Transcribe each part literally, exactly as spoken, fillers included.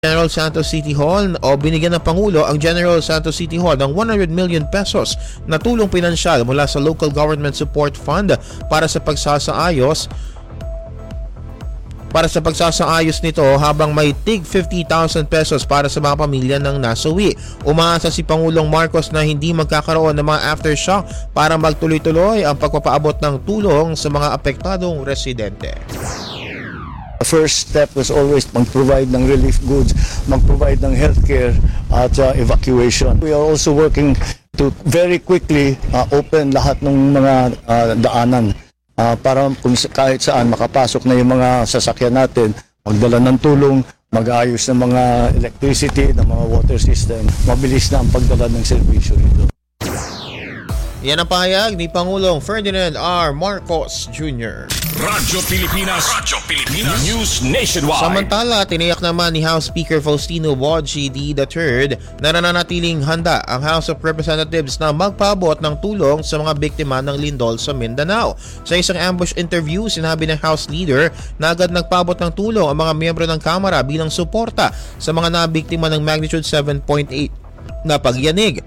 General Santos City Hall o binigyan ng Pangulo ang General Santos City Hall ng one hundred million pesos na tulong pinansyal mula sa Local Government Support Fund para sa pagsasaayos para sa pagsasaayos nito habang may tig fifty thousand pesos para sa mga pamilya ng nasawi. Umaasa si Pangulong Marcos na hindi magkakaroon ng mga aftershock para magtuloy-tuloy ang pagpapaabot ng tulong sa mga apektadong residente. The first step was always mag-provide ng relief goods, mag-provide ng healthcare at uh, evacuation. We are also working to very quickly uh, open lahat ng mga uh, daanan uh, para kung kahit saan makapasok na yung mga sasakyan natin, magdala ng tulong, mag-ayos ng mga electricity, ng mga water system, mabilis na ang pagdala ng serbisyo nito. Yan ang pahayag ni Pangulong Ferdinand R. Marcos Junior Radyo Pilipinas, Radyo Pilipinas, News Nationwide. Samantala, tiniyak naman ni House Speaker Faustino Boji D. the third na nananatiling handa ang House of Representatives na magpaabot ng tulong sa mga biktima ng lindol sa Mindanao. Sa isang ambush interview, sinabi ng House Leader na agad nagpaabot ng tulong ang mga miyembro ng Kamara bilang suporta sa mga nabiktima ng magnitude seven point eight na pagyanig.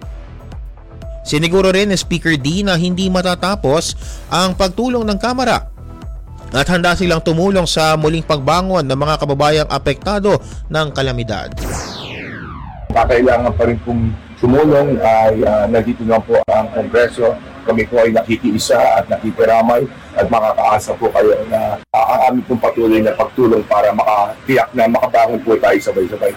Siniguro rin ni Speaker D na hindi matatapos ang pagtulong ng Kamara at handa silang tumulong sa muling pagbangon ng mga kababayang apektado ng kalamidad. Kailangan pa rin pong tumulong ay uh, nandito nga po ang Kongreso. Kami po ay nakikiisa at nakikiramay at makakaasa po kayo na uh, ang aming pong patuloy na pagtulong para makatiyak na makabangon po tayo sabay-sabay.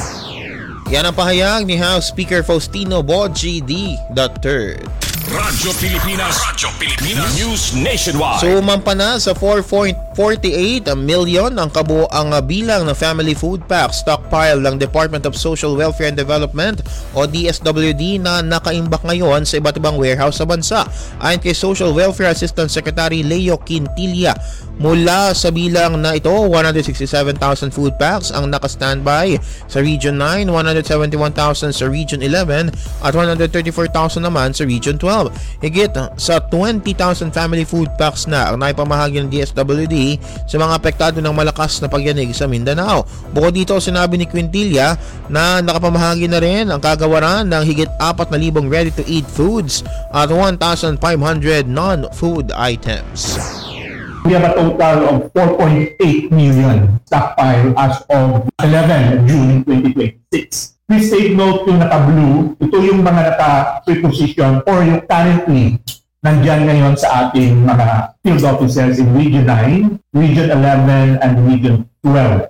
Yan ang pahayag ni House Speaker Faustino Boji D. the third. Radyo Pilipinas, Radyo Pilipinas, News Nationwide. Sumampa na sa four point four eight million ang kabuoang bilang ng family food pack stockpile ng Department of Social Welfare and Development o D S W D na nakaimbak ngayon sa iba't ibang warehouse sa bansa. Ayon kay Social Welfare Assistant Secretary Leo Quintilla, mula sa bilang na ito, one hundred sixty-seven thousand food packs ang naka-standby sa Region nine, one hundred seventy-one thousand sa Region eleven at one hundred thirty-four thousand naman sa Region twelve. Higit sa twenty thousand family food packs na ang naipamahagi ng D S W D sa mga apektado ng malakas na pagyanig sa Mindanao. Bukod dito, sinabi ni Quintilla na nakapamahagi na rin ang kagawaran ng higit four thousand ready-to-eat foods at one thousand five hundred non-food items. We have a total of four point eight million stockpile as of eleven June twenty twenty-six. Please take note yung naka-blue, ito yung mga naka-preposition or yung currently nandyan ngayon sa ating mga field officers in Region nine, Region eleven, and Region twelve.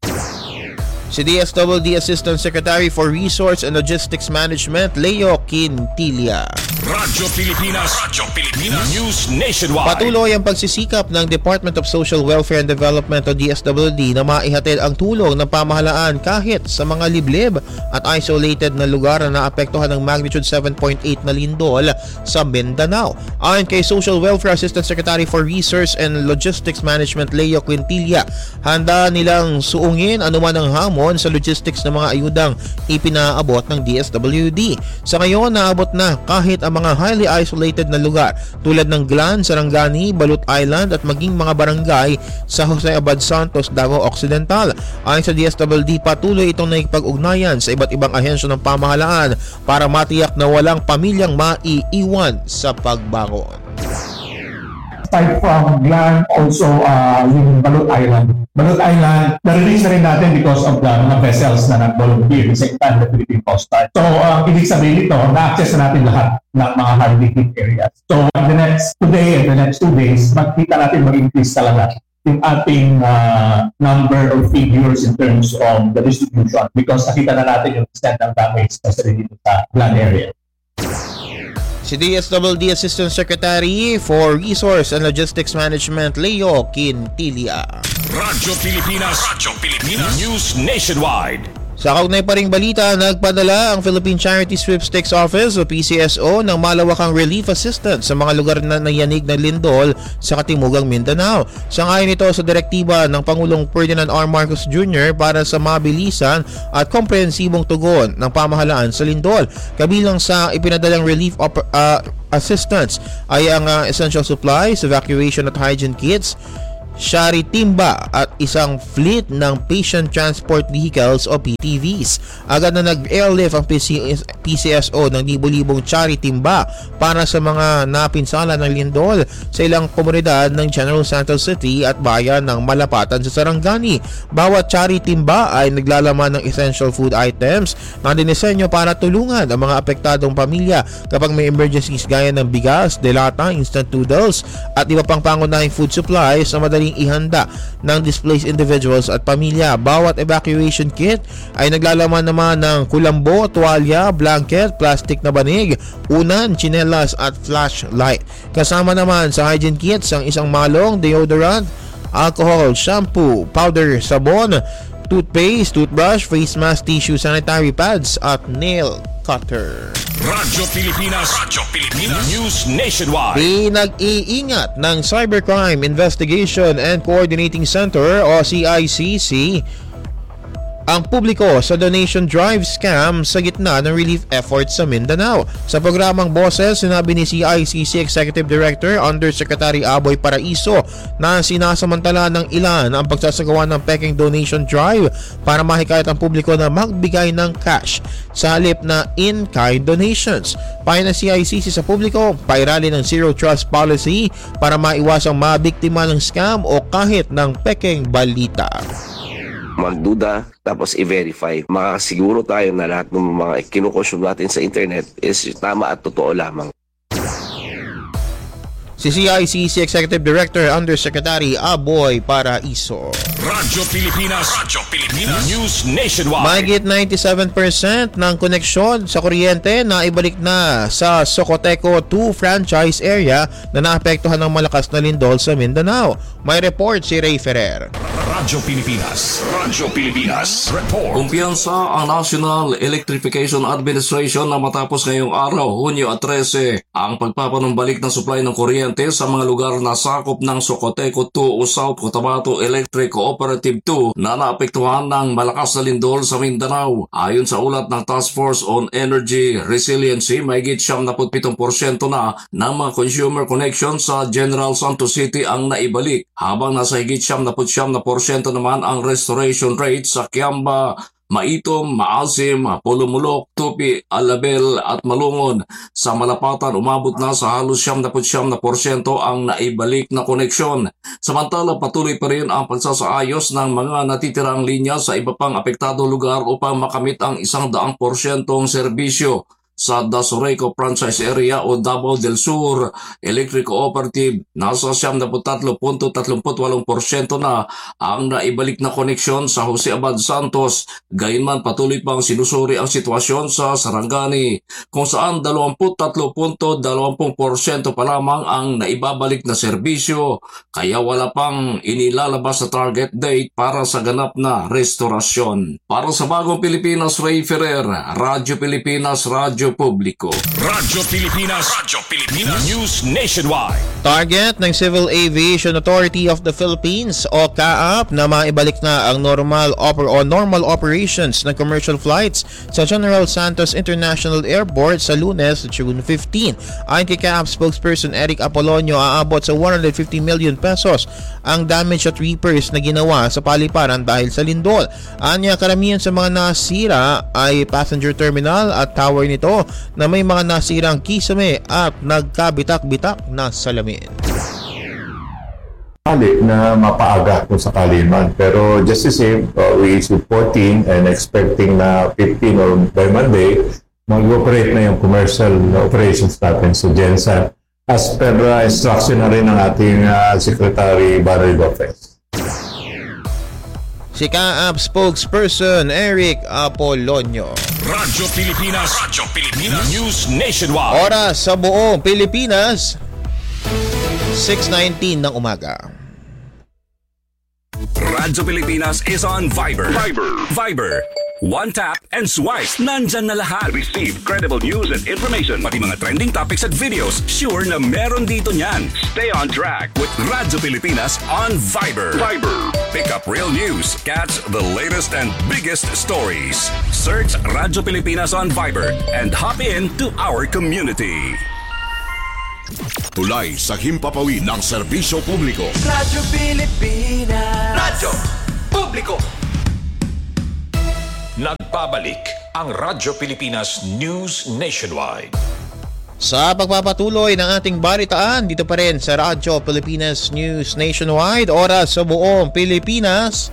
Si D S W D Assistant Secretary for Resource and Logistics Management, Leo Quintilla. Radyo Pilipinas, Radyo Pilipinas, News Nationwide. Patuloy ang pagsisikap ng Department of Social Welfare and Development o D S W D na maihatid ang tulong ng pamahalaan kahit sa mga liblib at isolated na lugar na naapektuhan ng magnitude seven point eight na lindol sa Mindanao. Ayon kay Social Welfare Assistant Secretary for Resource and Logistics Management, Leo Quintilla, handa nilang suungin anuman ang hamon sa logistics ng mga ayudang ipinaabot ng D S W D. Sa ngayon, naabot na kahit ang mga highly isolated na lugar tulad ng Glan, Sarangani, Balut Island at maging mga barangay sa Jose Abad Santos, Davao Occidental. Ayon sa D S W D, patuloy itong nakikipag-ugnayan sa iba't ibang ahensya ng pamahalaan para matiyak na walang pamilyang maiiwan sa pagbangon. Aside from Glan, also uh, yung Balut Island. Balut Island, na-release na rin natin because of the mga vessels na nag-volunteer sa Second the Philippine Coast Guard. So, uh, ibig sabihin nito, na-access na natin lahat ng mga hardly hit areas. So, the next today and the next two days, magkita natin mag-increase talaga yung ating uh, number of figures in terms of the distribution because nakita na natin yung extent ng damage na sa dito sa Glan area. Si D S W D Assistant Secretary for Resource and Logistics Management, Leo Quintilla. Radyo Pilipinas, Radyo Pilipinas, News Nationwide. Sa kaugnay pa ring balita, nagpadala ang Philippine Charity Sweepstakes Office o P C S O ng malawakang relief assistance sa mga lugar na nayanig ng lindol sa Katimugang Mindanao. Sangayon ito sa direktiba ng Pangulong Ferdinand R. Marcos Junior para sa mabilisan at komprehensibong tugon ng pamahalaan sa lindol. Kabilang sa ipinadalang relief op- uh, assistance ay ang uh, essential supplies, evacuation at hygiene kits, Shari Timba at isang fleet ng Patient Transport Vehicles o P T Vs. Agad na nag-airlift ang P C S O ng libo-libong Shari Timba para sa mga napinsala ng lindol sa ilang komunidad ng General Santos City at bayan ng Malapatan sa Sarangani. Bawat Shari Timba ay naglalaman ng essential food items na dinisenyo para tulungan ang mga apektadong pamilya kapag may emergencies gaya ng bigas, delata, instant noodles at iba pang pangunahing food supplies na madaling ihanda ng displaced individuals at pamilya. Bawat evacuation kit ay naglalaman naman ng kulambo, tuwalya, blanket, plastic na banig, unan, tsinelas at flashlight. Kasama naman sa hygiene kits ang isang malong, deodorant, alcohol, shampoo, powder, sabon, toothpaste, toothbrush, face mask, tissue, sanitary pads at nail cutter. Radyo Pilipinas, Radyo Pilipinas News Nationwide. Pinag-iingat ng Cybercrime Investigation and Coordinating Center o C I C C ang publiko sa donation drive scam sa gitna ng relief efforts sa Mindanao. Sa programang Boses, sinabi ni C I C C Executive Director Undersecretary Aboy Paraiso na sinasamantala ng ilan ang pagsasagawa ng peking donation drive para mahikayat ang publiko na magbigay ng cash sa halip na in-kind donations. Payo ng C I C C sa publiko, pairali ng Zero Trust Policy para maiwasang mabiktima ng scam o kahit ng peking balita. Magduda, tapos i-verify. Makakasiguro tayo na lahat ng mga kinukonsume natin sa internet is tama at totoo lamang. Si C I C C Executive Director Undersecretary Aboy Paraiso. Radyo Pilipinas, Radyo Pilipinas News Nationwide. Mahigit ninety-seven percent ng koneksyon sa kuryente na ibalik na sa Socoteco two franchise area na naapektuhan ng malakas na lindol sa Mindanao. May report si Ray Ferrer. Radyo Pilipinas, Radyo Pilipinas Report. Kumpiyansa ang National Electrification Administration na matapos ngayong araw, Hunyo thirteen, ang pagpapanumbalik ng supply ng kuryente sa mga lugar na sakop ng Socoteco two o South Cotabato Electric Cooperative two na naapektuhan ng malakas na lindol sa Mindanao. Ayon sa ulat ng Task Force on Energy Resiliency, mahigit seventy-seven percent na ng mga consumer connection sa General Santos City ang naibalik, habang nasa higit seventy-seven percent naman ang restoration rate sa Kiamba, Maitom, Maasim, Pulumulok, Tupi, Alabel at Malungon. Sa Malapatan, umabot na sa halos seventy-seven percent ang naibalik na koneksyon. Samantala, patuloy pa rin ang pagsasaayos ng mga natitirang linya sa iba pang apektadong lugar upang makamit ang isang daang porsyentong serbisyo. Sa Dasoreco Franchise Area o Davao del Sur Electric Cooperative, nasa seventy-three point three eight percent na ang naibalik na koneksyon sa Jose Abad Santos. Gayunman, patuloy pang sinusuri ang sitwasyon sa Sarangani, kung saan twenty-three point two percent pa lamang ang naibabalik na serbisyo, kaya wala pang inilalabas sa target date para sa ganap na restorasyon. Para sa Bagong Pilipinas, Ray Ferrer, Radyo Pilipinas, Radyo Publiko. Radyo Pilipinas, Radyo Pilipinas News Nationwide. Target ng Civil Aviation Authority of the Philippines o C A A P na maibalik na ang normal oper o normal operations ng commercial flights sa General Santos International Airport sa Lunes, June fifteenth. Ayon kay C A A P spokesperson Eric Apolonio, aabot sa one hundred fifty million pesos ang damage at repairs na ginawa sa paliparan dahil sa lindol. Anya, karamihan sa mga nasira ay passenger terminal at tower nito na may mga nasirang kisame at nagkabitak-bitak na salamin. Sakali na mapaaga kung sakali man. Pero just the same, uh, we issued fourteen and expecting na fifteen or by Monday, mag-operate na yung commercial operations natin sa Gensan as per uh, instruction na rin ng ating uh, Secretary Barry Lopez. Si C A A P spokesperson Eric Apolonio. Radyo Pilipinas, Radyo Pilipinas News Nationwide. Oras sa buong Pilipinas, six nineteen ng umaga. Radyo Pilipinas is on Viber. Viber. Viber. One tap and swipe. Nandyan na lahat. Receive credible news and information. Pati mga trending topics at videos. Sure na meron dito niyan. Stay on track with Radyo Pilipinas on Viber. Viber. Pick up real news. Catch the latest and biggest stories. Search Radyo Pilipinas on Viber and hop in to our community. Tulay sa himpapawid ng serbisyo publiko. Radyo Pilipinas. Radyo Publiko. Nagbabalik ang Radyo Pilipinas News Nationwide. Sa pagpapatuloy ng ating balitaan, dito pa rin sa Radyo Pilipinas News Nationwide, oras sa buong Pilipinas,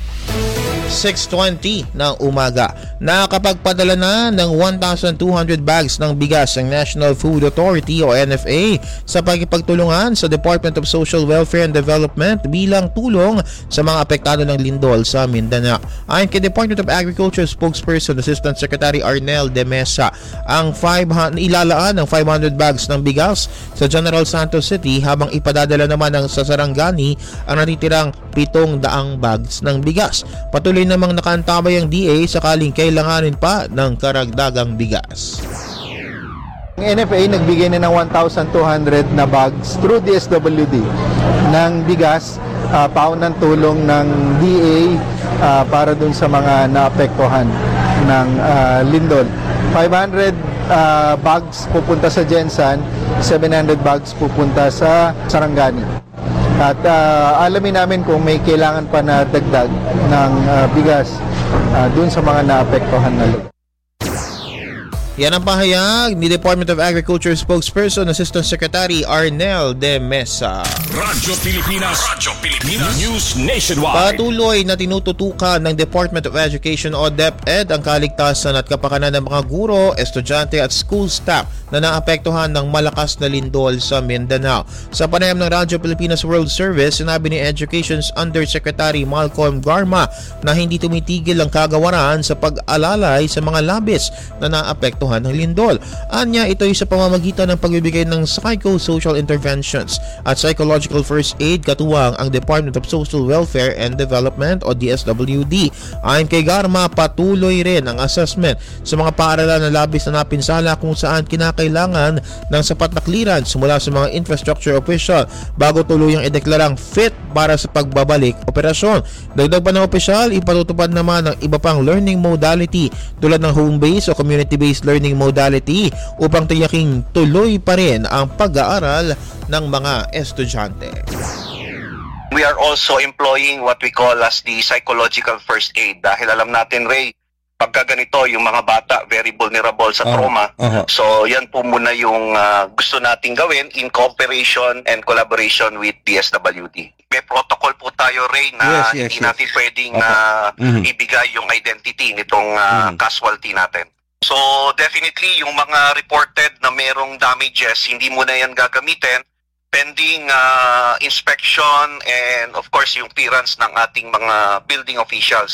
six twenty ng umaga. Nakapagpadala na ng one thousand two hundred bags ng bigas ang National Food Authority o N F A sa pagkipagtulungan sa Department of Social Welfare and Development bilang tulong sa mga apektado ng lindol sa Mindanao. Ayon kay Department of Agriculture spokesperson Assistant Secretary Arnel De Mesa, ang five hundred ilalaan ng five hundred bags ng bigas sa General Santos City habang ipadadala naman ng sa Sarangani ang natitirang pitong daang bags ng bigas. Patuloy namang nakaantabay ang D A sakaling kailanganin pa ng karagdagang bigas. Ang N F A nagbigay na ng one thousand two hundred na bags through D S W D ng bigas, uh, paunang tulong ng D A uh, para dun sa mga naapektuhan ng uh, lindol. five hundred uh, bags pupunta sa Gensan, seven hundred bags pupunta sa Sarangani. At uh, alamin namin kung may kailangan pa na dagdag ng uh, bigas uh, dun sa mga naapektuhan na lugar. Yan ang pahayag ni Department of Agriculture spokesperson Assistant Secretary Arnel De Mesa. Radyo Pilipinas. Radyo Pilipinas News Nationwide. Patuloy na tinututukan ng Department of Education o DepEd ang kaligtasan at kapakanan ng mga guro, estudyante at school staff na naapektuhan ng malakas na lindol sa Mindanao. Sa panayam ng Radyo Pilipinas World Service, sinabi ni Education's Undersecretary Malcolm Garma na hindi tumitigil ang kagawaran sa pag-alalay sa mga labis na naapektuhan ng lindol. Anya, ito ay sa pamamagitan ng pagbibigay ng psychosocial interventions at psychological first aid katuwang ang Department of Social Welfare and Development o D S W D. Ayon kay Garma, patuloy rin ang assessment sa mga paaralan na labis na napinsala kung saan kinakailangan ng sapat na clearance mula sa mga infrastructure official bago tuluyang ideklarang fit para sa pagbabalik operasyon. Dagdag pa ng opisyal, ipatutupad naman ang iba pang learning modality tulad ng home-based o community-based learning modality upang tiyaking tuloy pa rin ang pag-aaral ng mga estudyante. We are also employing what we call as the psychological first aid dahil alam natin, Ray, pagka ganito, yung mga bata very vulnerable sa trauma. Uh-huh. So yan po muna yung uh, gusto nating gawin in cooperation and collaboration with D S W D. May protocol po tayo, Ray, na yes, yes, hindi yes. natin pwedeng okay. uh, mm-hmm. ibigay yung identity nitong uh, mm-hmm. casualty natin. So definitely yung mga reported na merong damages, hindi mo na yan gagamitin pending uh, inspection and of course yung clearance ng ating mga building officials.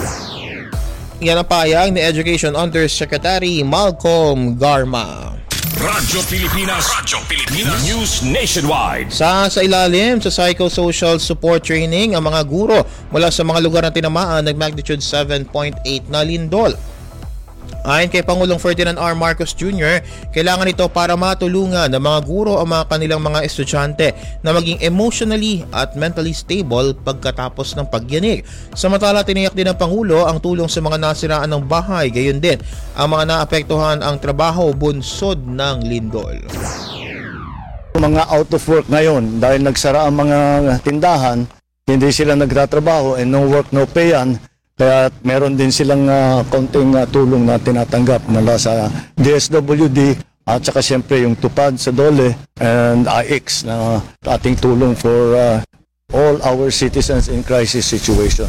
Yan ang pahayag ni Education Undersecretary Malcolm Garma. Radyo Pilipinas. Radyo Pilipinas News Nationwide. Sa sa ilalim sa psychosocial support training ang mga guro mula sa mga lugar na tinamaan ng magnitude seven point eight na lindol. Ayon kay Pangulong Ferdinand R. Marcos Junior, kailangan ito para matulungan ng mga guro ang mga kanilang mga estudyante na maging emotionally at mentally stable pagkatapos ng pagyanig. Samantala, tiniyak din ng Pangulo ang tulong sa mga nasiraan ng bahay, gayon din ang mga naapektuhan ang trabaho bunsod ng lindol. Mga out of work ngayon dahil nagsara ang mga tindahan, hindi sila nagtatrabaho and no work no pay yan. Kaya meron din silang uh, konting uh, tulong na tinatanggap mula sa D S W D at saka siyempre yung tupad sa DOLE and I X na ating tulong for uh, all our citizens in crisis situation.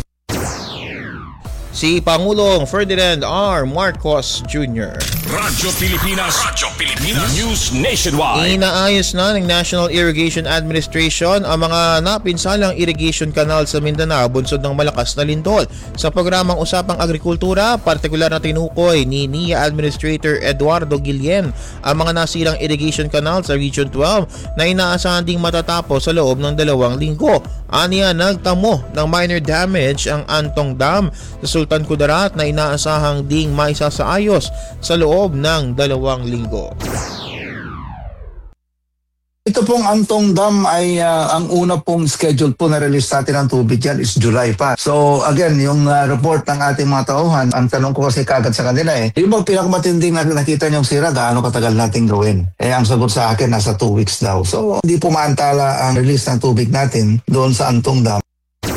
Si Pangulong Ferdinand R. Marcos Junior Radyo Pilipinas. Radyo Pilipinas News Nationwide. Inaayos na ng National Irrigation Administration ang mga napinsalang irrigation canal sa Mindanao bunsod ng malakas na lindol. Sa programang Usapang Agrikultura, partikular na tinukoy ni N I A Administrator Eduardo Guillen ang mga nasirang irrigation canal sa Region twelve na inaasahan ding matatapos sa loob ng dalawang linggo. Aniya, nagtamo ng minor damage ang Antong Dam sa Sultan Kudarat na inaasahang ding maisasaayos sa loob ng dalawang linggo. Dito pong Antong Dam ay uh, ang una pong schedule po na release natin ng tubig yan is July pa. So again, yung uh, report ng ating mga tauhan, ang tanong ko kasi kagad sa kanila eh, yung bang pinakamatinding na nakita niyong sira, gaano katagal natin gawin? Eh ang sagot sa akin, nasa two weeks daw. So hindi po maantala ang release ng tubig natin doon sa Antong Dam.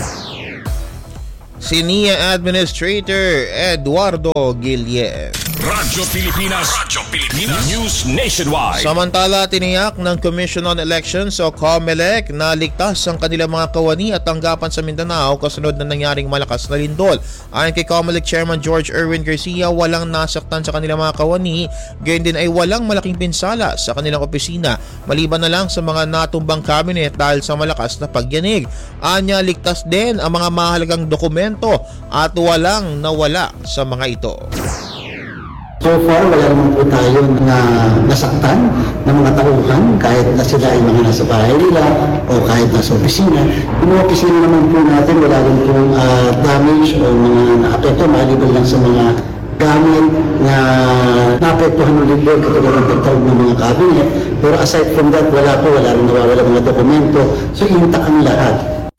Si N I A Administrator Eduardo Guillen. Radyo Pilipinas, Radyo Pilipinas News Nationwide. Samantala, tiniyak ng Commission on Elections o COMELEC na ligtas ang kanilang mga kawani at tanggapan sa Mindanao kasunod na nangyaring malakas na lindol. Ayon kay COMELEC Chairman George Erwin Garcia, walang nasaktan sa kanilang mga kawani, gayon din ay walang malaking pinsala sa kanilang opisina, maliban na lang sa mga natumbang cabinet dahil sa malakas na pagyanig. Anya, ligtas din ang mga mahalagang dokumento at walang nawala sa mga ito. So far, wala naman po tayo na nasaktan ng mga tauhan kahit na sila ay mga nasa bahay nila o kahit nasa opisina. Yung mga opisina naman po natin, wala rin po uh, damage o mga naapekto, maliban lang sa mga gamit na naapektuhan ng lindol katulad ng pagtawag ng mga cabinet. Pero aside from that, wala po, wala rin nawawala mga dokumento. So intact ang lahat.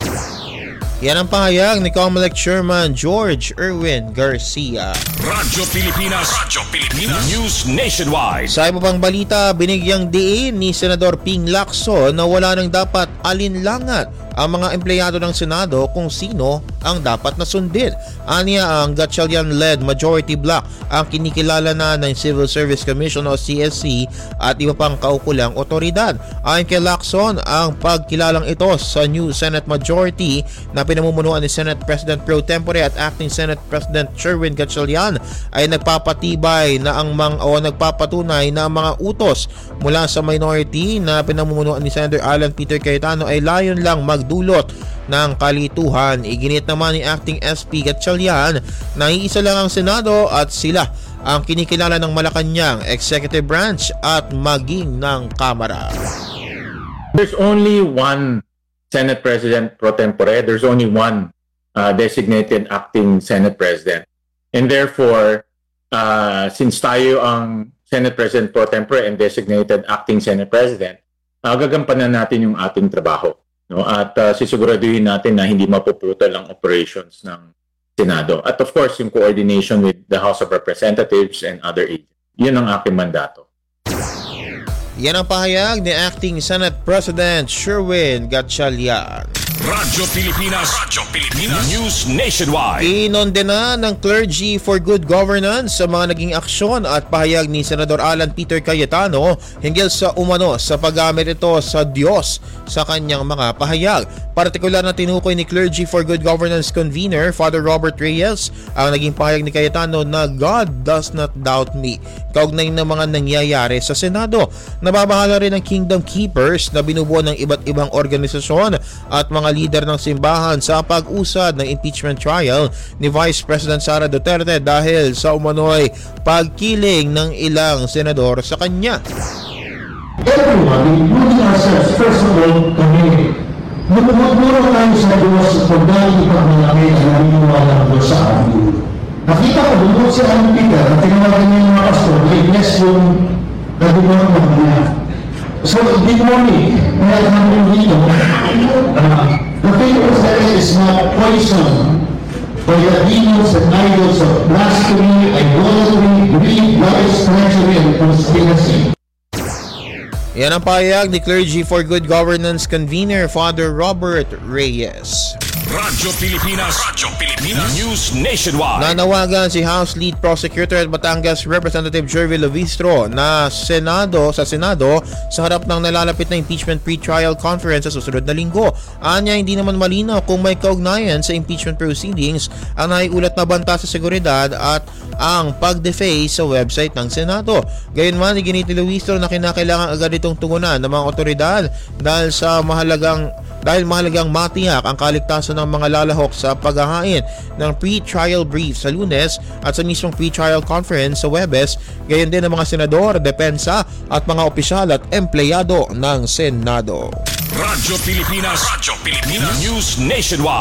Yan ang pahayag ni COMELEC Chairman George Erwin Garcia. Radyo Pilipinas, Radyo Pilipinas News Nationwide. Sa iba pang balita, binigyang diin ni Senador Ping Lacson na wala nang dapat alinlangan ang mga empleyado ng Senado kung sino ang dapat na sundin. Aniya, ang Gatchalian-led majority block ang kinikilala na ng Civil Service Commission o C S C at iba pang kaukulang otoridad. Ayon kay Lacson, ang pagkilalang ito sa new Senate majority na pinamumunuan ni Senate President Pro Tempore at Acting Senate President Sherwin Gatchalian ay nagpapatibay na ang mga o nagpapatunay na ang mga utos mula sa minority na pinamumunuan ni Senator Alan Peter Cayetano ay layon lang magdulot ng kalituhan. Iginit naman ni Acting S P Gatchalian na iisa lang ang Senado at sila ang kinikilala ng Malacanang Executive Branch at maging ng Kamara. There's only one Senate President pro tempore. There's only one uh, designated acting Senate President. And therefore, uh, since tayo ang Senate President pro tempore and designated acting Senate President, uh, gagampanan natin yung ating trabaho. No? At uh, sisiguraduhin natin na hindi mapuputol ang operations ng Senado. At of course, yung coordination with the House of Representatives and other agents. Yun ang aking mandato. Yan ang pahayag ni Acting Senate President Sherwin Gatchalian. Radyo Pilipinas, Radyo Pilipinas News Nationwide. Inondena ng Clergy for Good Governance sa mga naging aksyon at pahayag ni Senador Alan Peter Cayetano hinggil sa umano sa paggamit ito sa Diyos sa kanyang mga pahayag. Partikular na tinukoy ni Clergy for Good Governance Convener Father Robert Reyes ang naging pahayag ni Cayetano na God does not doubt me. Kaugnay ng mga nangyayari sa Senado. Nababahala rin ng Kingdom Keepers na binubuo ng iba't ibang organisasyon at mga leader ng simbahan sa pag-usad ng impeachment trial ni Vice President Sara Duterte dahil sa umano'y pagkiling ng ilang senador sa kanya. Everyone, including ourselves, first of all, kami, lumumuro tayo sa Diyos kung dahil ipag malaki ang naniniwala ng Diyos sa amin. Nakita ko, bumukod si Alan Peter at tinawagan niya yung mga pastor, i-bless yung nagulong ng niya. So, good morning. May namin dito. Uh, the famous that is not poison by the demons and idols of blasphemy, idolatry, greed, lies, treachery, and conspiracy. Yan ang pahayag ni Clergy for Good Governance Convener Father Robert Reyes. Radyo Pilipinas, Radyo Pilipinas News Nationwide. Nanawagan si House Lead Prosecutor at Batangas Representative Jervy Lovistro na Senado sa Senado sa harap ng nalalapit na impeachment pre-trial conference sa susunod na linggo. Anya, hindi naman malinaw kung may kaugnayan sa impeachment proceedings ang naiulat na banta sa seguridad at ang pag-deface sa website ng Senado. Gayunman, iginit ni Lovistro na kinakailangan agad itong tungunan ng mga otoridad dahil sa mahalagang dahil mahalagang matiyak ang kaligtasan ng mga lalahok sa paghahain ng pre-trial brief sa Lunes at sa mismong pre-trial conference sa Huwebes, gayon din ng mga senador, depensa at mga opisyal at empleyado ng Senado. Radyo Pilipinas, Radyo Pilipinas News Nationwide.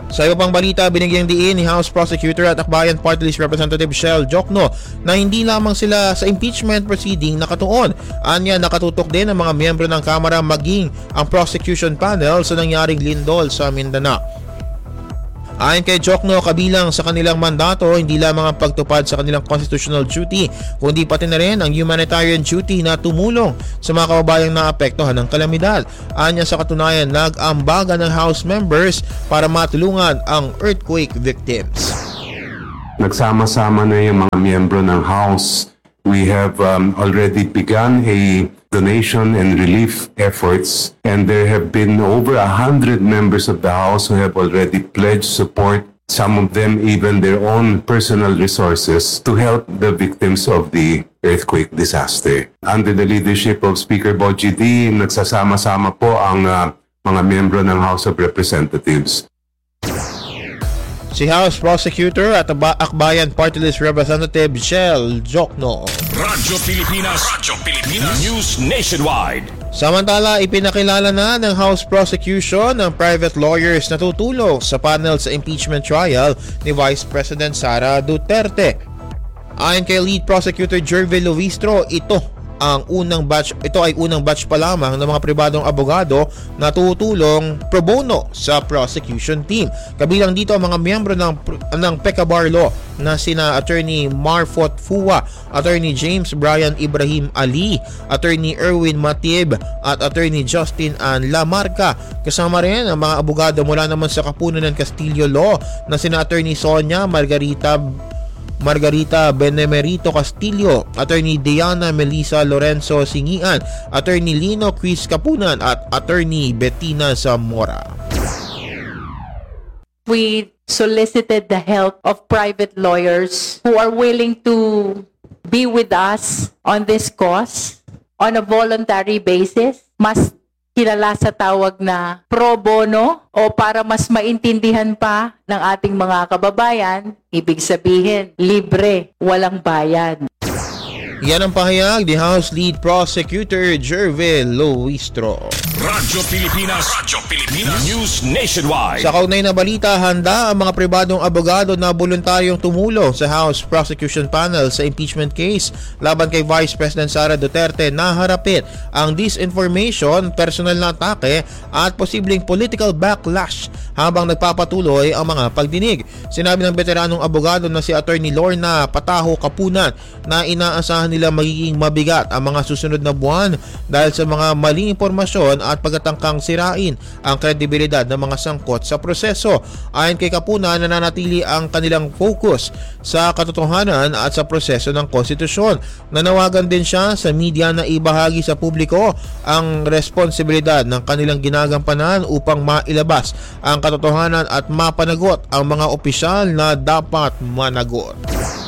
Sa iba pang balita, binigyang diin ni House Prosecutor at Akbayan Party List Representative Shell Jokno na hindi lamang sila sa impeachment proceeding nakatuon. Anya, nakatutok din ang mga miyembro ng Kamara maging ang prosecution panel sa nangyaring lindol sa Mindanao. Ayon kay Jokno, kabilang sa kanilang mandato hindi lamang ang pagtupad sa kanilang constitutional duty, kundi pati na rin ang humanitarian duty na tumulong sa mga kababayang naapektuhan ng kalamidad. Anya, sa katunayan, nag-ambaga ng House members para matulungan ang earthquake victims. Nagsama-sama na yung mga miyembro ng House. We have um, already begun a donation and relief efforts, and there have been over a hundred members of the House who have already pledged support, some of them even their own personal resources, to help the victims of the earthquake disaster. Under the leadership of Speaker Boji D, nagsasama-sama po ang uh, mga miyembro ng House of Representatives. Si House Prosecutor at Akbayan Party List Representative Shell Jokno. Radyo Pilipinas, Radyo Pilipinas News Nationwide. Samantala, ipinakilala na ng House Prosecution ng private lawyers na tutulong sa panel sa impeachment trial ni Vice President Sara Duterte. Ayon kay Lead Prosecutor Jervil Luistro, ito ang unang batch, ito ay unang batch pa lamang ng mga pribadong abogado na tutulong pro bono sa prosecution team. Kabilang dito ang mga miyembro ng, ng Pecabar Law na sina Attorney Marfot Fua, Attorney James Brian Ibrahim Ali, Attorney Erwin Matib at Attorney Justin Ann Lamarca. Kasama rin ang mga abogado mula naman sa kapunan ng Castillo Law na sina Attorney Sonia Margarita Margarita Benemerito Castillo, Attorney Diana Melissa Lorenzo Singian, Attorney Lino Chris Kapunan at Attorney Bettina Zamora. We solicited the help of private lawyers who are willing to be with us on this cause on a voluntary basis. Mas kilala sa tawag na pro bono, o para mas maintindihan pa ng ating mga kababayan, ibig sabihin, libre, walang bayad. Yan ang pahayag ni House Lead Prosecutor Jervil Luistro. Radyo Pilipinas, Radyo Pilipinas News Nationwide. Sa kaunay na balita, handa ang mga pribadong abogado na voluntaryong tumulong sa House Prosecution Panel sa impeachment case laban kay Vice President Sara Duterte na harapin ang disinformation, personal na atake at posibleng political backlash habang nagpapatuloy ang mga pagdinig. Sinabi ng veteranong abogado na si Attorney Lorna Pataho Kapunan na inaasahan nila magiging mabigat ang mga susunod na buwan dahil sa mga maling impormasyon at pagkatangkang sirain ang kredibilidad ng mga sangkot sa proseso. Ayon kay Kapunan, nananatili ang kanilang focus sa katotohanan at sa proseso ng konstitusyon. Nanawagan din siya sa media na ibahagi sa publiko ang responsibilidad ng kanilang ginagampanan upang mailabas ang katotohanan at mapanagot ang mga opisyal na dapat managot.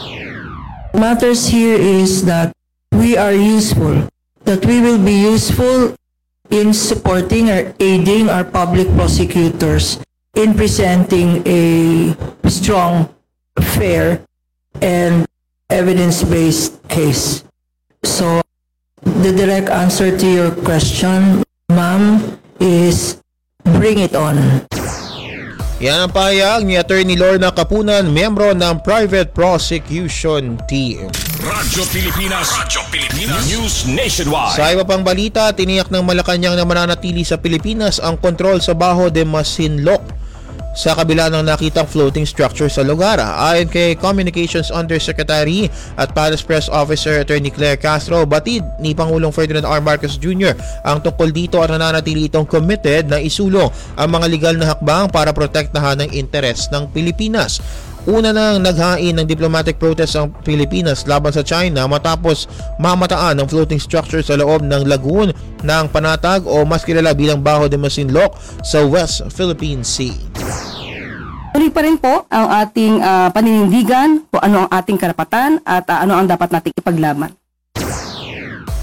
Matters here is that we are useful, that we will be useful in supporting or aiding our public prosecutors in presenting a strong, fair, and evidence-based case. So, the direct answer to your question, ma'am, is bring it on. Yan ang pahayag ni Attorney Lorna Kapunan, miyembro ng Private Prosecution Team. Radyo Pilipinas, Radyo Pilipinas News Nationwide. Sa iba pang balita, tiniyak ng Malacanang na mananatili sa Pilipinas ang kontrol sa Bajo de Masinloc sa kabila ng nakitang floating structure sa lugar. Ayon kay Communications Undersecretary at Palace Press Officer Attorney Claire Castro, batid ni Pangulong Ferdinand R. Marcos Junior ang tungkol dito at nananatili itong committed na isulong ang mga legal na hakbang para protektahan ang interes ng Pilipinas. Una nang naghain ng diplomatic protest ang Pilipinas laban sa China matapos mamataan ng floating structure sa loob ng lagoon ng Panatag o mas kilala bilang Bajo de Masinloc sa West Philippine Sea. Tuloy pa rin po ang ating uh, paninindigan kung ano ang ating karapatan at uh, ano ang dapat nating ipaglaban.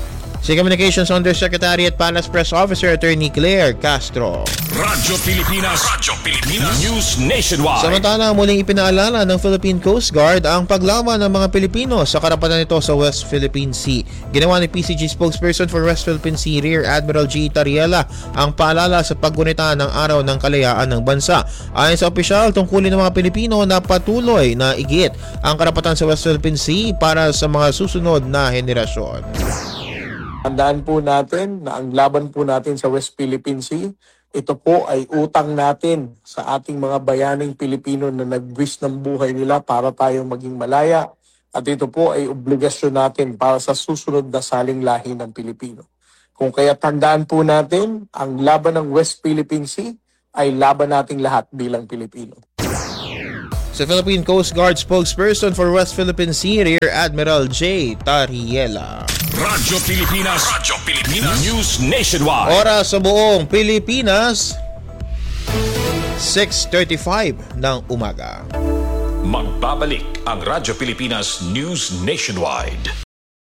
Si Communications Undersecretary at Palace Press Officer Attorney Claire Castro. Radyo Pilipinas, Radyo Pilipinas, News Nationwide. Samantala, muling ipinaalala ng Philippine Coast Guard ang paglaban ng mga Pilipino sa karapatan nito sa West Philippine Sea. Ginawa ni P C G spokesperson for West Philippine Sea Rear Admiral G. Tariela ang paalala sa paggunita ng Araw ng Kalayaan ng bansa. Ayon sa opisyal, tungkulin ng mga Pilipino na patuloy na igit ang karapatan sa West Philippine Sea para sa mga susunod na henerasyon. Tandaan po natin na ang laban po natin sa West Philippine Sea, ito po ay utang natin sa ating mga bayaning Pilipino na nagbuwis ng buhay nila para tayong maging malaya. At ito po ay obligasyon natin para sa susunod na saling lahi ng Pilipino. Kung kaya tandaan po natin, ang laban ng West Philippine Sea ay laban nating lahat bilang Pilipino. Sa Philippine Coast Guard spokesperson for West Philippine Sea Rear Admiral J. Tariela. Radyo Pilipinas, Radyo Pilipinas, News Nationwide. Oras sa buong Pilipinas, six thirty-five ng umaga. Magbabalik ang Radyo Pilipinas News Nationwide.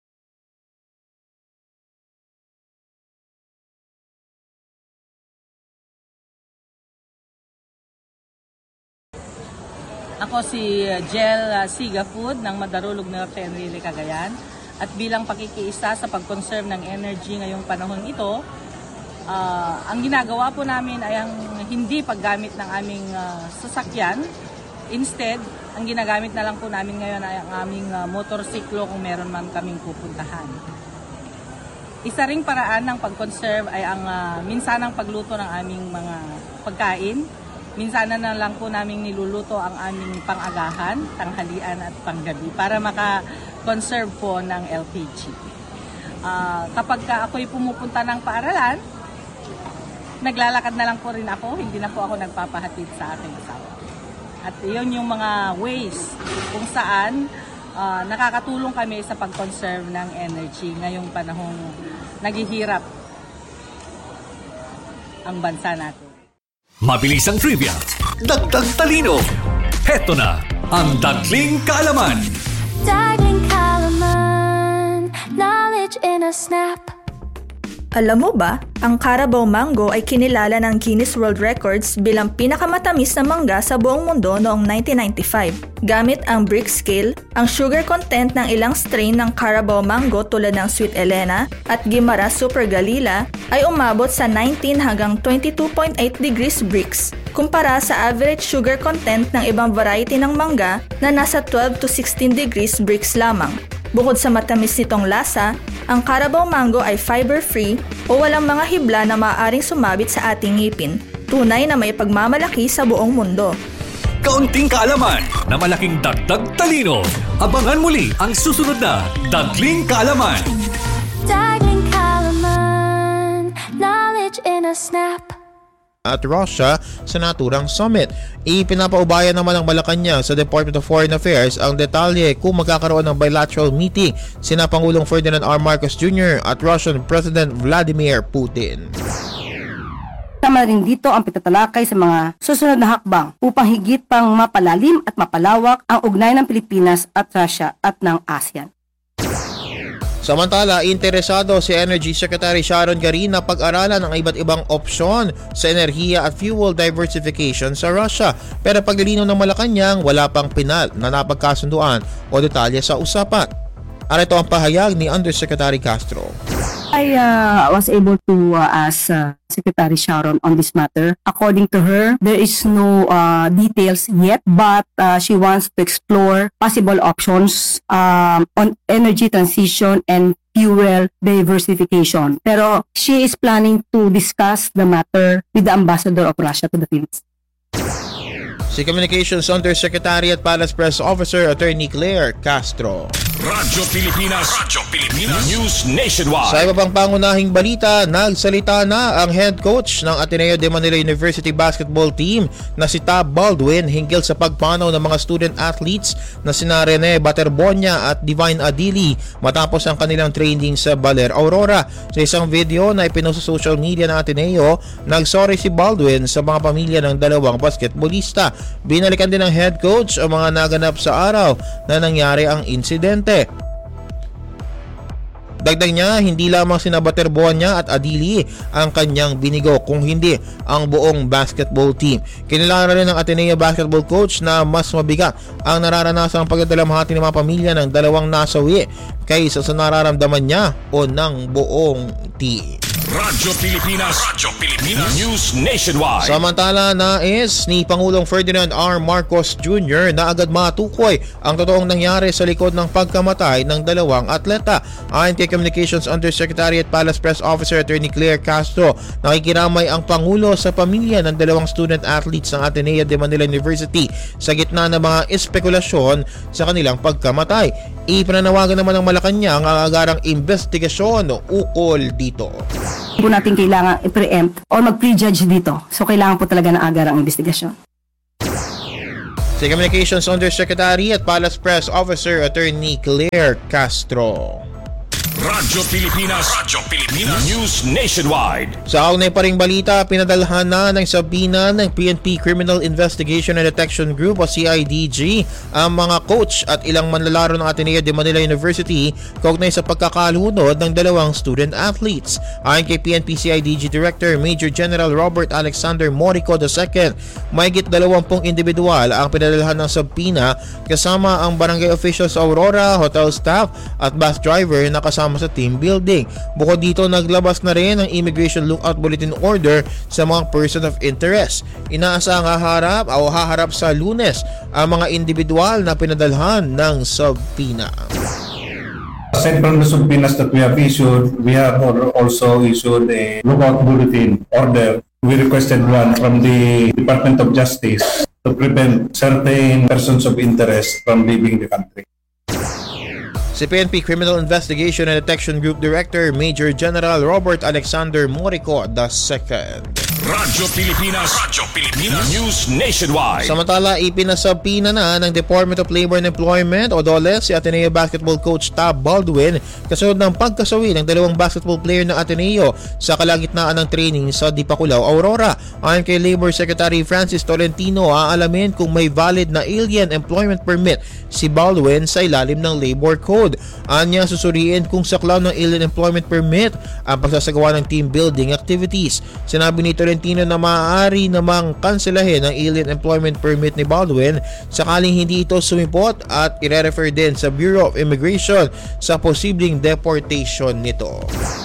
Ako si Jel Siga Food ng Madarulog Norte, Enrile, Cagayan. At bilang pakikiisa sa pag-conserve ng energy ngayong panahon ito, uh, ang ginagawa po namin ay ang hindi paggamit ng aming uh, sasakyan. Instead, ang ginagamit na lang po namin ngayon ay ang aming uh, motorsiklo kung meron man kaming pupuntahan. Isa ring paraan ng pag-conserve ay ang uh, minsanang pagluto ng aming mga pagkain. Minsanan na lang po namin niluluto ang aming pang-agahan, tanghalian at panggabi para maka-conserve po ng L P G. Uh, kapag ka ako'y pumupunta ng paaralan, naglalakad na lang po rin ako, hindi na po ako nagpapahatid sa aking asawa. At iyon yung mga ways kung saan uh, nakakatulong kami sa pag-conserve ng energy ngayong panahong naghihirap ang bansa natin. Mabilis ang trivia, dagdag talino. Heto na ang Dagling Kaalaman. Dagling Kaalaman, knowledge in a snap. Alam mo ba, ang Carabao Mango ay kinilala ng Guinness World Records bilang pinakamatamis na mangga sa buong mundo noong nineteen ninety-five. Gamit ang Brick Scale, ang sugar content ng ilang strain ng Carabao Mango tulad ng Sweet Elena at Guimara Super Galila ay umabot sa nineteen hanggang twenty-two point eight degrees Brix, kumpara sa average sugar content ng ibang variety ng mangga na nasa twelve to sixteen degrees Brix lamang. Bukod sa matamis nitong lasa, ang Carabao Mango ay fiber-free o walang mga hibla na maaaring sumabit sa ating ngipin. Tunay na may pagmamalaki sa buong mundo. Kaunting kaalaman na malaking dagdag talino. Abangan muli ang susunod na Dagling Kaalaman. Dagling Kaalaman, knowledge in a snap. At Russia sa naturang summit. Ipinapaubaya naman ng Malacanang sa Department of Foreign Affairs ang detalye kung magkakaroon ng bilateral meeting sina Pangulong Ferdinand R. Marcos Junior at Russian President Vladimir Putin. Tama rin dito ang pagtatalakay sa mga susunod na hakbang upang higit pang mapalalim at mapalawak ang ugnayan ng Pilipinas at Russia at ng ASEAN. Samantala, interesado si Energy Secretary Sharon Garin na pag-aralan ang iba't ibang opsyon sa enerhiya at fuel diversification sa Russia. Pero paglilinaw ng Malacanang, wala pang pinal na napagkasunduan o detalye sa usapan. Arito ang pahayag ni Undersecretary Castro. I uh, was able to uh, ask uh, Secretary Sharon on this matter. According to her, there is no uh, details yet, but uh, she wants to explore possible options um, on energy transition and fuel diversification. Pero she is planning to discuss the matter with the ambassador of Russia to the Philippines. Si Communications Undersecretary at Palace Press Officer Attorney Claire Castro. Radyo Pilipinas, Radyo Pilipinas, News Nationwide. Sa iba pang pangunahing balita, nagsalita na ang head coach ng Ateneo de Manila University basketball team na si Tab Baldwin hinggil sa pagpanaw ng mga student athletes na sina Rene Baterbonia at Divine Adili matapos ang kanilang training sa Baler Aurora. Sa isang video na ipinost sa social media ng Ateneo, nagsorry si Baldwin sa mga pamilya ng dalawang basketballista. Binalikan din ng head coach ang mga naganap sa araw na nangyari ang insidente. Dagdag niya, hindi lamang sina Baterbonia at Adili ang kanyang binigo, kung hindi ang buong basketball team. Kinilala rin ng Ateneo basketball coach na mas mabigat ang nararanasan ng pagdadalamhati ng mga pamilya ng dalawang nasawi kaysa sa nararamdaman niya o ng buong team. Radyo Pilipinas, Radyo Pilipinas News Nationwide. Samantala, nais ni Pangulong Ferdinand R. Marcos Junior na agad matukoy ang totoong nangyari sa likod ng pagkamatay ng dalawang atleta. Ayon kay Communications Undersecretary at Palace Press Officer Attorney Claire Castro, nakikiramay ang Pangulo sa pamilya ng dalawang student athletes ng Ateneo de Manila University sa gitna ng mga espekulasyon sa kanilang pagkamatay. Ipinanawagan naman ng Malacanang ang agarang investigasyon ukol dito. Po natin kailangan i-preempt o mag-prejudge dito. So kailangan po talaga ng agarang investigasyon. Si Communications Undersecretary at Palace Press Officer Attorney Claire Castro. Radyo Pilipinas, Radyo Pilipinas News Nationwide. Sa kaunay pa ring balita, pinadalhan na ng sabina ng P N P Criminal Investigation and Detection Group o C I D G ang mga coach at ilang manlalaro ng Ateneo de Manila University kaugnay sa pagkakalunod ng dalawang student athletes. Ayon kay P N P C I D G Director Major General Robert Alexander Morico the second, mahigit dalawampung individual ang pinadalhan ng sabina kasama ang barangay officials sa Aurora, hotel staff at bus driver na kasama sa team building. Bukod dito, naglabas na rin ang Immigration Lookout Bulletin Order sa mga person of interest. Inaasang haharap o haharap sa Lunes ang mga individual na pinadalhan ng subpoena. Aside from the subpoenas that we have issued, we have also issued a lookout bulletin order. We requested one from the Department of Justice to prevent certain persons of interest from leaving the country. Si P N P Criminal Investigation and Detection Group Director Major General Robert Alexander Morico the second. Radyo Pilipinas, Radyo Pilipinas News Nationwide. Samantala, ipinasabina na ng Department of Labor and Employment o D O L E si Ateneo basketball coach Tab Baldwin kasunod ng pagkasawi ng dalawang basketball player ng Ateneo sa kalagitnaan ng training sa Dipakulaw, Aurora. Ayon kay Labor Secretary Francis Tolentino, aalamin kung may valid na alien employment permit si Baldwin sa ilalim ng Labor Code. Anya, susuriin kung saklaw ng alien employment permit ang pagsasagawa ng team building activities. Sinabi ni Tolentino na maaari namang kanselahin ang alien employment permit ni Baldwin sakaling hindi ito sumipot at ire-refer din sa Bureau of Immigration sa posibleng deportation nito.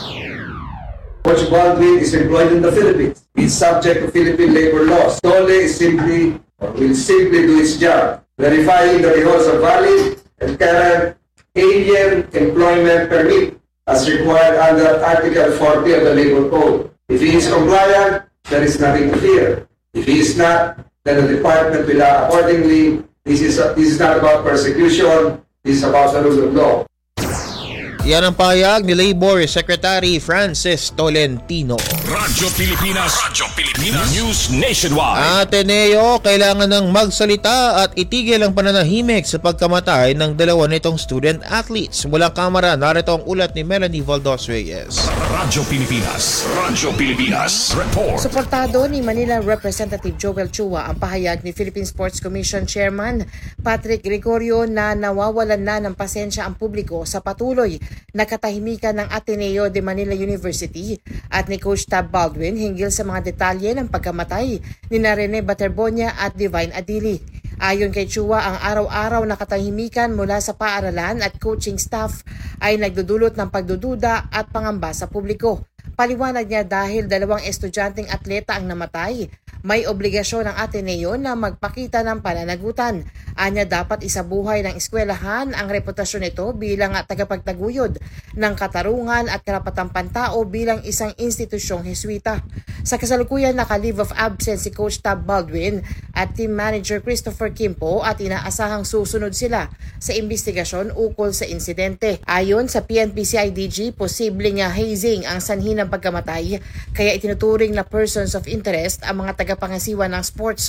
Coach Baldwin is employed in the Philippines. He's subject to Philippine labor laws. D O L E is simply or will simply do its job, verifying that he holds a valid and current alien employment permit as required under Article forty of the Labor Code. If he is compliant, there is nothing to fear. If he is not, then the department will act accordingly. This is, this is not about persecution. This is about the rule of law. Yan ang pahayag ni Labor Secretary Francis Tolentino. Radyo Pilipinas, Radyo Pilipinas News Nationwide. Ateneo, kailangan ng magsalita at itigil ang pananahimik sa pagkamatay ng dalawa nitong student athletes. Mula kamera, narito ang ulat ni Melanie Valdos Reyes. Radyo Pilipinas, Radyo Pilipinas Report. Suportado ni Manila Representative Joel Chua ang pahayag ni Philippine Sports Commission Chairman Patrick Gregorio na nawawalan na ng pasensya ang publiko sa patuloy na katahimikan ng Ateneo de Manila University at ni Coach Tab Baldwin hinggil sa mga detalye ng pagkamatay ni Rene Baterbonia at Divine Adili. Ayon kay Chua, ang araw-araw na katahimikan mula sa paaralan at coaching staff ay nagdudulot ng pagdududa at pangamba sa publiko. Paliwanag niya dahil dalawang estudyanteng atleta ang namatay, may obligasyon ng Ateneo na magpakita ng pananagutan. Anya, dapat isabuhay ng eskwelahan ang reputasyon nito bilang tagapagtaguyod ng katarungan at karapatang pantao bilang isang institusyong Heswita. Sa kasalukuyan, naka-leave of absence si Coach Tab Baldwin at Team Manager Christopher Kimpo at inaasahang susunod sila sa investigasyon ukol sa insidente. Ayon sa P N P C I D G, posibleng hazing ang sanhi ng pagkamatay, kaya itinuturing na persons of interest ang mga tagapangasiwa ng sports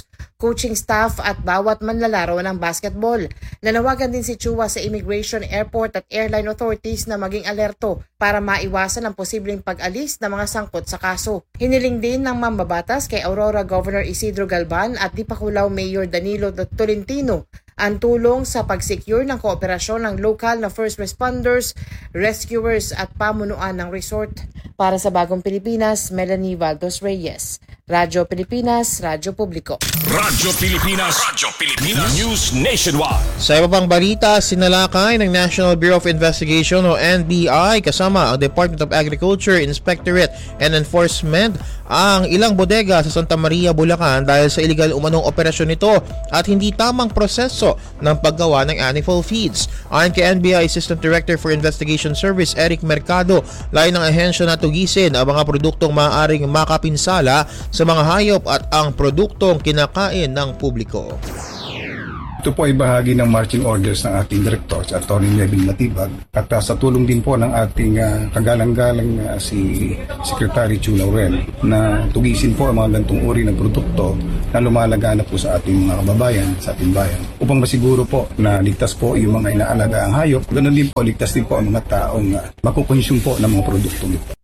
coaching staff at bawat manlalaro ng basketball. Nanawagan din si Chua sa Immigration, Airport at Airline Authorities na maging alerto para maiwasan ang posibleng pag-alis ng mga sangkot sa kaso. Hiniling din ng mambabatas kay Aurora Governor Isidro Galban at Dipakulaw Mayor Danilo Tolentino ang tulong sa pag-secure ng kooperasyon ng lokal na first responders, rescuers at pamunuan ng resort. Para sa Bagong Pilipinas, Melanie Valdos Reyes. Radyo Pilipinas, Radyo Publiko. Radyo Pilipinas, Radyo Pilipinas, News Nationwide. Sa iba pang balita, sinalakay ng National Bureau of Investigation o N B I kasama ang Department of Agriculture, Inspectorate and Enforcement ang ilang bodega sa Santa Maria, Bulacan dahil sa illegal umanong operasyon nito at hindi tamang proseso ng paggawa ng animal feeds. Ayon kay N B I Assistant Director for Investigation Service Eric Mercado, layo ng ahensya na tugisin ang mga produktong maaaring makapinsala sa mga hayop at ang produktong kinakain ng publiko. Ito po ay bahagi ng marching orders ng ating director, si Atty. Neville Matibag, at uh, sa tulong din po ng ating uh, kagalang-galang uh, si Secretary Chu Laurel na tugisin po ang mga gantong uri ng produkto na lumalagana po sa ating mga kababayan, sa ating bayan, upang masiguro po na ligtas po yung mga inaalaga ang hayop. Ganun din po, ligtas din po ang mga taong uh, makukonsume po ng mga produktong ito.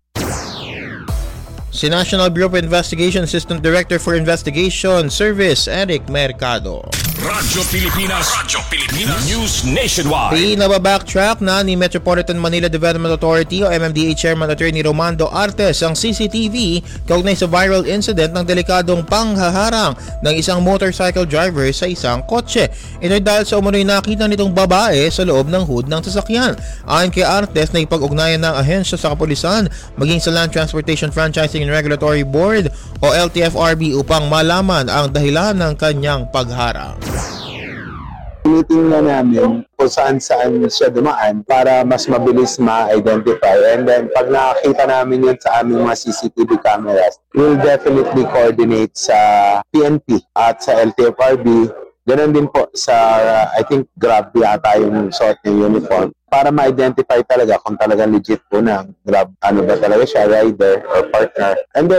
Si National Bureau of Investigation Assistant Director for Investigation Service Eric Mercado. Radyo Pilipinas, Radyo Pilipinas, News Nationwide. Pinaba-backtrack na ni Metropolitan Manila Development Authority o M M D A Chairman Attorney Romando Artes ang C C T V kaugnay sa viral incident ng delikadong panghaharang ng isang motorcycle driver sa isang kotse. Ito dahil sa umunoy nakita nitong babae sa loob ng hood ng sasakyan. Ayon kay Artes na ipag-ugnayan ng ahensya sa kapulisan maging sa Land Transportation Franchising and Regulatory Board o L T F R B upang malaman ang dahilan ng kanyang pagharang. Tinitingnan namin kung saan-saan siya dumaan para mas mabilis ma-identify. And then, pag nakakita namin yun sa aming mga C C T V cameras, we'll definitely coordinate sa P N P at sa L T F R B. Ganon din po sa, uh, I think, Grab yata yung suot ng uniform para ma-identify talaga kung talagang legit po na Grab, ano ba talaga siya, rider or partner. And then,